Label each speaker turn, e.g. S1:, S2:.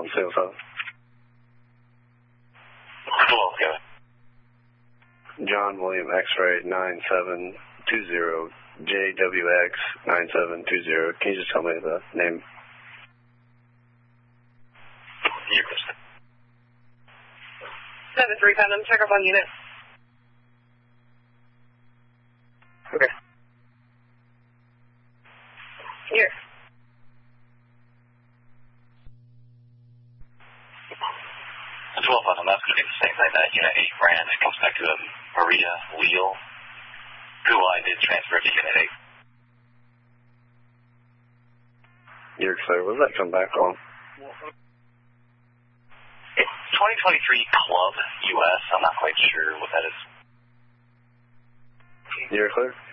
S1: on single phone.
S2: Hello, Kevin.
S1: John William X-ray 9720, JWX 9720. Can you just tell me the name?
S2: You're Kristen.
S3: 7-3 Phantom, check up on unit.
S1: Okay.
S3: Here.
S2: It's 12 Phantom, that's going to be the same thing. That Unit 8 brand, it comes back to Maria Leal, who I did transfer to Unit 8.
S1: You're clear. What does that come back on?
S2: It's 2023 Club US. I'm not quite sure what that is.
S1: You're clear?